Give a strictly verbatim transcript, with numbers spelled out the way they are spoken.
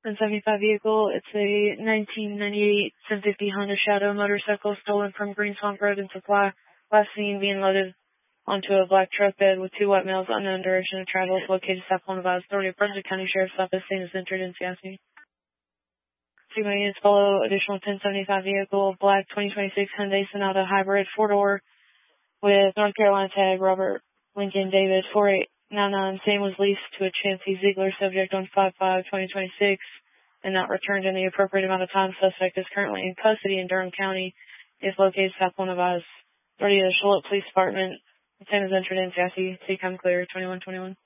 ten seventy-five vehicle. It's a nineteen ninety-eight seven fifty Honda Shadow motorcycle stolen from Green Swamp Road in Supply. Last seen being loaded onto a black truck bed with two white males, unknown direction of travel, located south one of Iowa. Authority of Brunswick County Sheriff's Office, same as entered in C I C. Sigma units follow additional ten seventy-five vehicle, black twenty twenty-six Hyundai Sonata hybrid four-door with North Carolina tag, Robert Lincoln David four eight nine nine. Same was leased to a Chancey Ziegler, subject on five five twenty twenty-six and not returned in the appropriate amount of time. Suspect is currently in custody in Durham County. Is located south one of Iowa. Authority of the Charlotte Police Department, same as entered in C I C. See come clear twenty-one twenty-one.